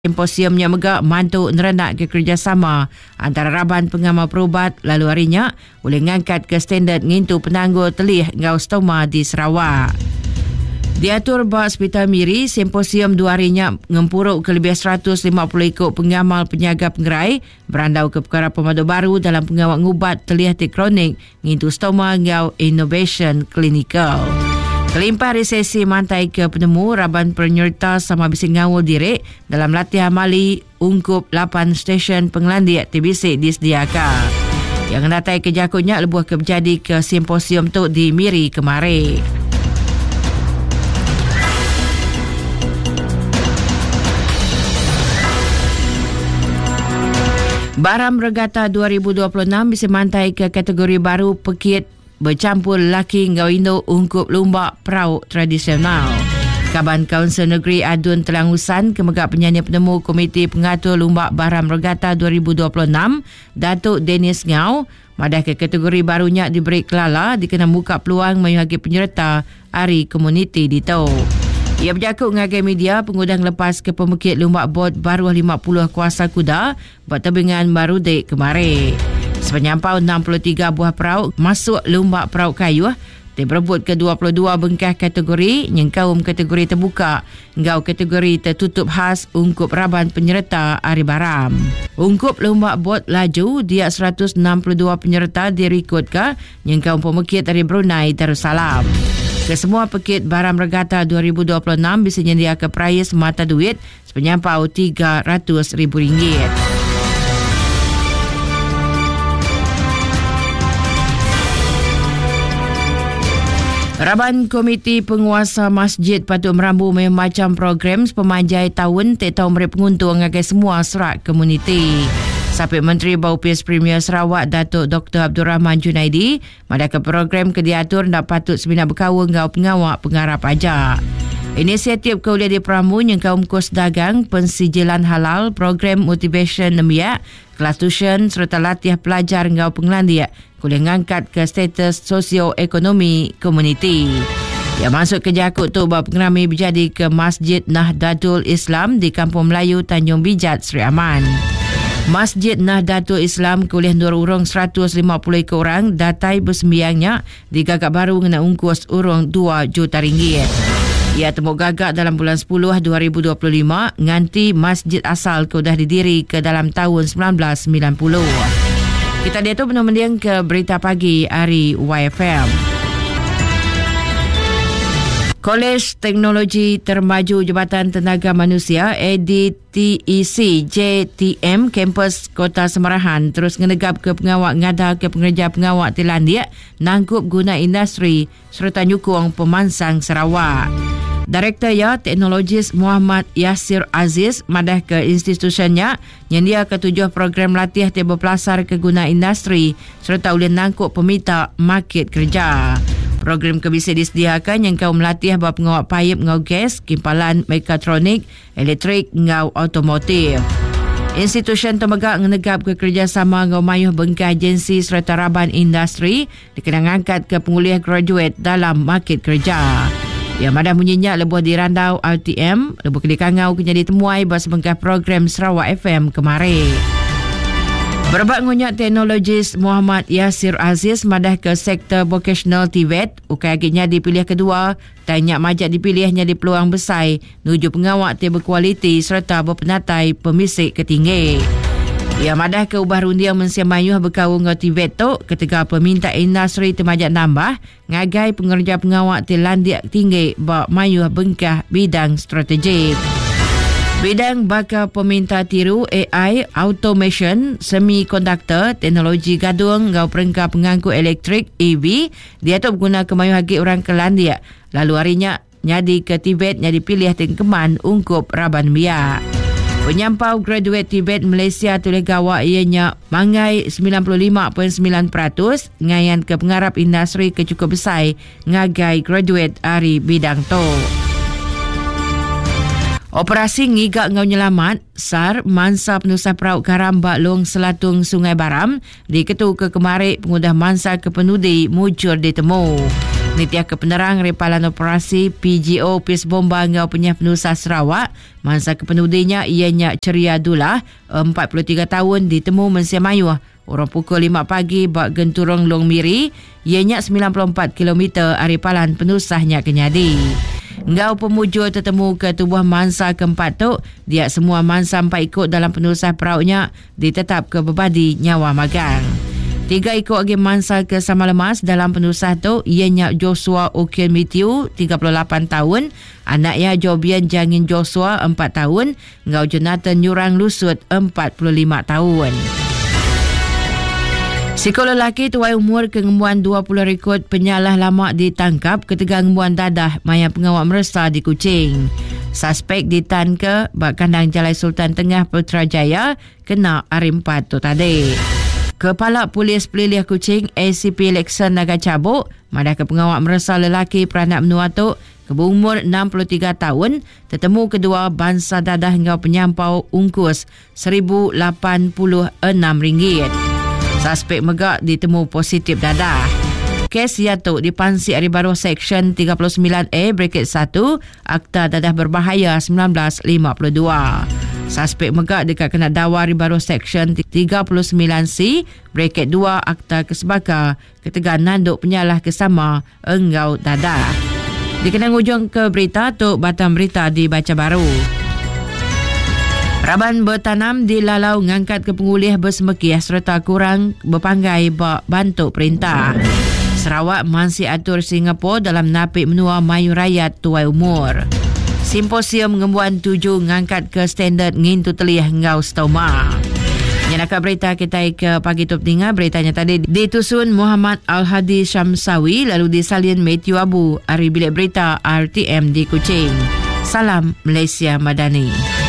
Simposiumnya megak mantuk nerenak ke kerjasama antara Raban Pengamal Perubat lalu harinya boleh ngangkat ke standard ngintu penangguh telih ngau stoma di Sarawak. Diatur bah Hospital Miri, simposium 2 harinya ngempuruk ke lebih 150 ikut pengamal penyaga pengerai berandau ke perkara pemadu baru dalam pengawal ngubat telih kronik ngintu stoma ngau innovation clinical. Kelimpah resesi mantai ke penemu Raban penyerta sama bising ngawul diri dalam latihan mali ungkup 8 stesen pengelandik TBC disediakan. Yang natai ke jakutnya lebuh ke berjadi ke simposium tu di Miri kemarin. Baram Regata 2026 bisa mantai ke kategori baru pekit bercampur lelaki ngau Indo ungkup lumba perahu tradisional. Kaban Kaunsil Negeri Adun Telangusan kemegak penyanyi penemu Komiti Pengatur Lumba Baram Regata 2026 Datuk Dennis Ngau madah ke kategori barunya diberi kelala dikena buka peluang menyuhagi penyerta Hari Komuniti di Tau. Ia berjakut ngagai media pengundang lepas ke pemukit lumba bot baru 50 kuasa kuda bertebingan baru dek kemarin. Sepenyampau 63 buah perahu masuk lumba perahu kayu berebut ke 22 bengkah kategori yang kaum kategori terbuka ngau kategori tertutup khas ungkup Raban penyerta Hari Baram. Ungkup lumba bot laju dia 162 penyerta direkod ke yang kaum pemukit dari Brunei Darussalam. Kesemua pekit Baram Regata 2026 bisa nyedia ke price mata duit sepenyampau RM300,000. Raban Komiti Penguasa Masjid Patut Merambu memacam program pemanjai tahun tetau mereka penguntung agai semua serak komuniti. Sapit Menteri Baupis Premier Sarawak Datuk Dr. Abdul Rahman Junaidi madaka program kediatur nak patut sebina berkawal ngau pengawak pengarap pajak. Inisiatif kauliah di Peramu yang kaum kos dagang pensijilan halal program motivation nemiak kelas tuition serta latih pelajar ngau pengelandia kuliah ngangkat ke status sosioekonomi komuniti. Yang masuk ke jakut tu bab pengerami berjadi ke Masjid Nahdlatul Islam di Kampung Melayu Tanjung Bijat Seri Aman. Masjid Nahdlatul Islam kuliah nur urung 150 ekor orang datai bersembiangnya di gagak baru kena ungkus urung 2 juta ringgit. Ia temu gagak dalam bulan 10 2025 nganti masjid asal sudah didiri ke dalam tahun 1990. Kita dia tu benar-benar ke berita pagi hari YFM. Kolej Teknologi Termaju Jabatan Tenaga Manusia ADTEC JTM Kampus Kota Semarahan terus ngenegap ke pengawak ngada ke pengerja pengawak Telandia nangkup guna industri serta nyukung pemansang Sarawak. Direktur Teknologis Muhammad Yasir Aziz madah ke institusinya yang dia ke-7 program latih tiba pelasar ke guna industri serta ulin nangkup pemita market kerja. Program kebisa disediakan yang kau melatih bab pengawak paip ngau gas, kimpalan mekatronik, elektrik ngau automotif. Institusi temegak ngenegap ke kerjasama ngau mayuh bengkah agensi serta Raban industri dikena ngangkat ke penguliah graduate dalam market kerja. Yang madah munyinya lebuh di Randau RTM, lebuh ke Kangau jadi temuai bas bengkah program Sarawak FM kemarin. Berbat ngunyak teknologis Muhammad Yasir Aziz madah ke sektor vocational TVET, ukai agaknya dipilih kedua, tanyak majak dipilihnya di peluang besar, nuju pengawak berkualiti serta berpenatai pemisik ketinggi. Ia madah ke ubah rundiang mensiamayuh berkawung ke TVET tu, ketika peminta industri termajak nambah, ngagai pengerja pengawak telandiak tinggi bak mayuh bengkah bidang strategik. Bidang bakal peminta tiru AI, automation, semikonduktor, teknologi gadung, ngau perengkap pengangkut elektrik EV, dia tu guna kemayuh hagi orang Kelandia. Lalu harinya nyadi ke Tibet nyadi pilih tengkeman ungkup Raban Biak. Penyampau graduate Tibet Malaysia tulis gawak ianya mangai 95.9%, ngayan ke pengarap industri ke cukup besar ngagai graduate hari bidang tu. Operasi ngigak ngau nyelamat SAR Mansa Penusah Perahu Karam Baklong Selatung Sungai Baram diketu ke kemarik pengudah Mansa ke penudi mujur ditemu. Nitiah ke penerang Repalan Operasi PGO Pis Bomba ngau penyah penusah Sarawak. Masa kepenudinya ianya Ceria Dullah, 43 tahun, ditemu Mensia Mayuh. Orang pukul 5 pagi bak genturong Long Miri, ianya 94 km Repalan penusahnya kenyadi. Ngau pemujur tertemu ke tubuh mangsa keempat tu, dia semua mangsa 4 ikut dalam penusah perauknya ditetap ke bebadi nyawa magang. 3 ikut lagi mangsa ke sama lemas dalam penusah tu, ianya Joshua Okian Mitiu, 38 tahun, anaknya Jobian Jangin Joshua, 4 tahun, ngau Jonathan Nyurang Lusut, 45 tahun. Sekolah lelaki tuai umur kengembuan 20 rekod penyalah lama ditangkap ketika ngembuan dadah maya pengawal meresa di Kuching. Suspek ditan ke bak kandang Jalai Sultan Tengah Putrajaya kena hari 4 tu tadi. Kepala Polis Pelilih Kuching ACP Lexon Naga Cabuk madah ke pengawal meresa lelaki peranak menua tu berumur 63 tahun tertemu kedua bangsa dadah hingga penyampau ungkus RM1,086. Suspek megak ditemu positif dadah. Kes Yatuk dipansi Hari Baru Seksyen 39A Bracket 1 Akta Dadah Berbahaya 1952. Suspek megak dekat kena dawa Hari Baru Seksyen 39C Bracket 2 Akta Kesebaka ketegan nanduk penyalah kesama enggau dadah. Dikenang ujung ke berita tu Batam Berita dibaca baru. Raban bertanam di Lalau ngangkat ke pengulih bersemekih serta kurang berpanggai bantu perintah. Sarawak masih atur Singapura dalam napik menua mayu rakyat tuai umur. Simposium ngembuan 7 ngangkat ke standard ngintu telih ngau stoma. Yang nak berita kita ke pagi tu tinggal beritanya tadi ditusun Muhammad Al-Hadi Syamsawi lalu disalin Matthew Abu hari bilik berita RTM di Kuching. Salam Malaysia Madani.